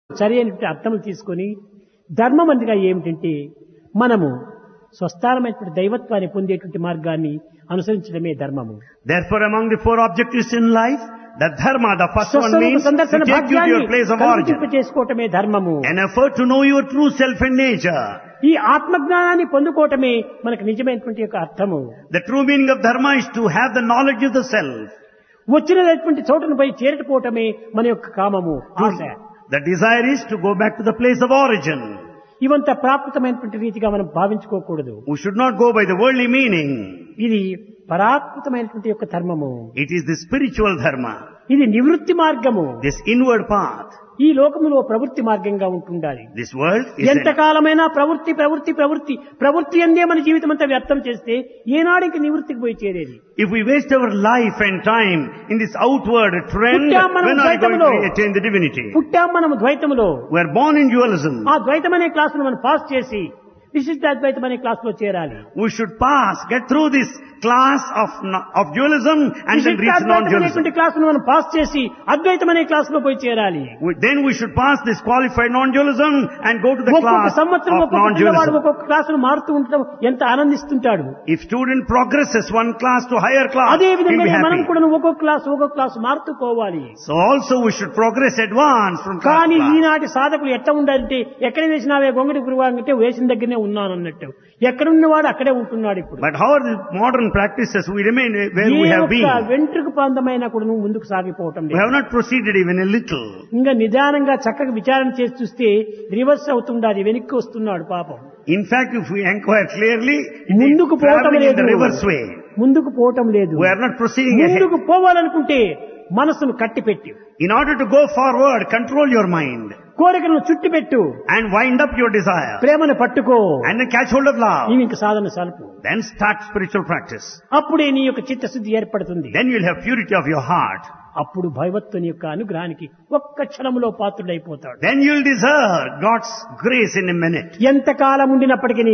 సరైనటువంటి అర్థములు తీసుకొని ధర్మం అనగా ఏమిటంటే మనము స్వస్థానమైనటువంటి దైవత్వాన్ని పొందేటువంటి మార్గాన్ని అనుసరించడమే ధర్మము. Therefore, among the four objectives in life, the dharma, the first one means to take you to your place of origin. చేసుకోవటమే ధర్మము. An effort to know your true self and nature. ఈ ఆత్మజ్ఞానాన్ని పొందుకోవటమే మనకు నిజమైనటువంటి యొక్క అర్థము. The true meaning of dharma is to have the knowledge of the self. వచ్చినటువంటి చోటును పోయి చేరుకోవటమే మన యొక్క కామము, ఆశ. The desire is to go back to the place of origin. ఇవంతా ప్రాకృతమైనటువంటి రీతిగా మనం భావించుకోకూడదు. We should not go by the worldly meaning. ఇది పరాకృతమైనటువంటి యొక్క ధర్మము. It is the spiritual dharma. ఇది నివృత్తి మార్గము. This inward path. ఈ లోకములో ప్రవృత్తి మార్గంగా ఉంటుండాలి. This world is ఎంతకాలమైనా ప్రవృత్తి ప్రవృత్తి ప్రవృత్తి ప్రవృత్తి అందే మన జీవితం అంతా వ్యర్థం చేస్తే ఏనాడికి నివృత్తికి పోయి చేరేది? If we waste our life and time in this outward trend, when are we going to attain the divinity? పుట్టాం మనము ద్వైతములో. We are born in dualism. ఆ ద్వైతం అనే క్లాసును మనం పాస్ చేసి విశిష్ట అద్వైతం అనే క్లాస్ లో చేరాలి. We should get through this class of dualism and then reach non-dualism. క్లాసును మనం పాస్ చేసి అద్వైతం అనే క్లాస్ లో పోయి చేరాలి. Then we should pass this qualified non-dualism and go to the class of non-dualism. ఒక్కొక్క క్లాసును మారుతూ ఉండడం ఎంత ఆనందిస్తుంటాడు. If student progresses one class to higher class, అదే he'll be విధంగా మనం happy. కూడా ఒక్కొక్క క్లాస్ మారుతూ పోవాలి. So also we should progress advance from class కానీ to class. ఈనాటి సాధకులు ఎట్లా ఉండాలంటే ఎక్కడ వేసినావే గొంగడి గురువాంటే వేసిన దగ్గరనే ఉన్నాను అన్నట్టు. ఎక్కడున్నవాడు అక్కడే ఉంటున్నాడు ఇప్పుడు. But how are the modern practices? We remain where we have been. వెంట్రుకు ప్రాంతమైన కూడా నువ్వు ముందుకు సాగిపోవటం We have not proceeded even a little. ఇంకా నిదానంగా చక్కగా విచారణ చేసి చూస్తే రివర్స్ అవుతుండాలి, వెనక్కి వస్తున్నాడు పాపం. In fact, if we inquire clearly, ముందుకు it is పోవటం traveling in the లేదు. reverse way. ముందుకు పోవటం లేదు. We are not proceeding ahead. ముందుకు పోవాలనుకుంటే మనసును కట్టిపెట్టి, In order to go forward, control your mind కోరికలను చుట్టిపెట్టు, and wind up your desire, ప్రేమను పట్టుకో, and then catch hold of love. నీవు ఇంక సాధన సలుపు. Then start spiritual practice. అప్పుడే నీ యొక్క చిత్తశుద్ధి ఏర్పడుతుంది. Then you'll have purity of your heart. అప్పుడు భగవత్తుని యొక్క అనుగ్రహానికి ఒక్క క్షణంలో పాత్రుడైపోతాడు. Then you'll deserve God's grace in a minute. ఎంతకాలం ఉండినప్పటికీ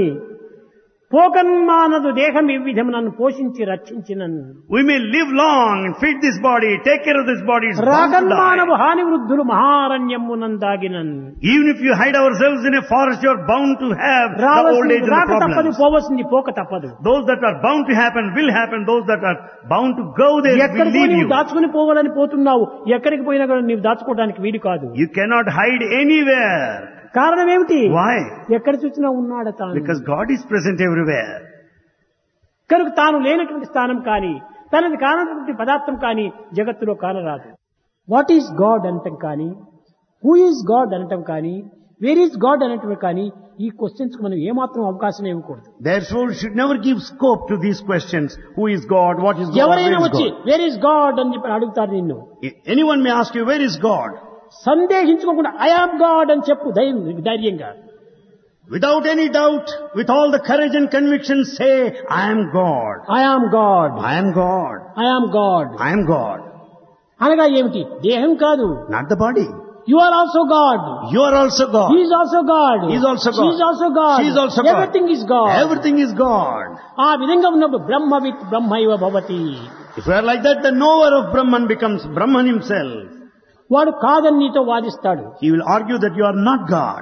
పోకన్మానదు దేహం ఈ విధము నన్ను పోషించి రక్షించినను. We may live long and feed this body, take care of this body. It's bound to రాగన్మానవు die. హాని వృద్ధులు మహారణ్యమునందాగినన్. Even if you hide ourselves in a forest, you're bound to have the old age and the రాక తప్పదు, problems. పోవలసింది పోక తప్పదు. Those that are bound to happen will happen. Those that are bound to go there will ఎక్కడికి leave నీవు you. దాచుకుని పోవాలని పోతున్నావు, ఎక్కడికి పోయినా కూడా నీవు దాచుకోవడానికి వీలు కాదు. You cannot hide anywhere. కారణం ఏమిటి? Why? ఎక్కడ చూసినా ఉన్నాడు తాను. Because God is present everywhere. కనుక తాను లేనటువంటి స్థానం కానీ తనది కానటువంటి పదార్థం కానీ జగత్తులో కానరాదు. వాట్ ఈజ్ గాడ్ అనటం కానీ, హూ ఈజ్ గాడ్ అనటం కానీ, వేర్ ఈజ్ గాడ్ అనటం కానీ ఈ క్వశ్చన్స్ మనం ఏమాత్రం అవకాశం ఇవ్వకూడదు. Therefore, we should never give scope to these questions. Who is God? What is God? ఎవరైనా Where is వచ్చి God? వేర్ ఈజ్ గాడ్ అని చెప్పి అడుగుతారు నిన్ను. Anyone may ask you, where is God? సందేహించుకోకుండా I am God అని చెప్పు ధైర్యంగా. Without any doubt, with all the courage and conviction, say, I am God. I am God, I am God. I am God I am God. అనగా ఏమిటి? దేహం కాదు. Not the body. You are also God. You are also God. He is also God. He is also God. She is also God. She is also God. Everything is God. Everything is God. ఆ విధంగా ఉన్నప్పుడు బ్రహ్మవిత్ బ్రహ్మైవ భవతి. If we are like that, the knower of Brahman becomes Brahman himself. వాడు కాదని నీతో వాదిస్తాడు. He will argue that you are not God.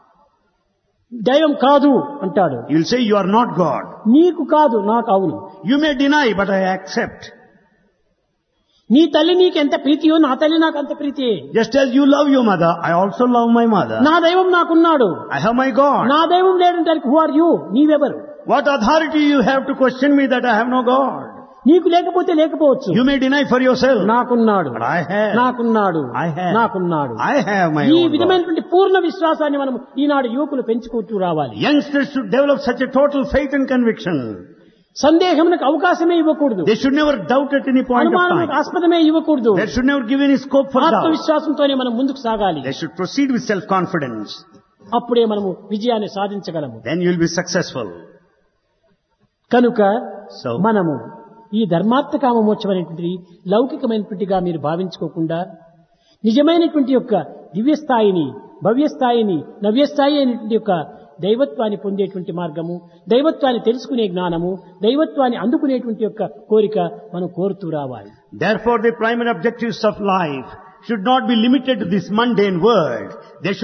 దైవం కాదు అంటాడు. He will say you are not God. నీకు కాదు, నాకు అవును. You may deny, but I accept. నీ తల్లి నీకు ఎంత ప్రీతియో నా తల్లి నాకు అంత ప్రీతి. Just as you love your mother, I also love my mother. నా దైవం నాకున్నాడు. I have my God. నా దైవం లేదంటే who are you? నీవెవరు? What authority you have to question me that I have no God? నీకు లేకపోతే లేకపోవచ్చు. You may deny for yourself. నాకున్నాడు, But I have. నాకున్నాడు, I have. నాకున్నాడు. I have my ఈ own God. విధమైనటువంటి పూర్ణ విశ్వాసాన్ని మనం ఈనాడు యువకులు పెంచుకుంటూ రావాలి. Youngsters should develop such a total faith and conviction. సందేహమునకు అవకాశమే ఇవ్వకూడదు. They should never doubt at any point of అనుమానమునకు time. ఆస్పదమే ఇవ్వకూడదు. They should never give any scope for doubt. ఆత్మవిశ్వాసంతోనే మనం ముందుకు సాగాలి. They should proceed with self-confidence. అప్పుడే మనము విజయాన్ని సాధించగలము. Then you will be successful. కనుక So, మనము ఈ ధర్మార్థ కామ మోక్షం అనేటువంటిది లౌకికమైనటువంటిగా మీరు భావించుకోకుండా నిజమైనటువంటి యొక్క దివ్యస్థాయిని, భవ్యస్థాయిని, నవ్యస్థాయి అయినటువంటి యొక్క దైవత్వాన్ని పొందేటువంటి మార్గము, దైవత్వాన్ని తెలుసుకునే జ్ఞానము, దైవత్వాన్ని అందుకునేటువంటి యొక్క కోరిక మనం కోరుతూ రావాలి. therefore, the primary objectives of life should not be limited to this mundane world. They should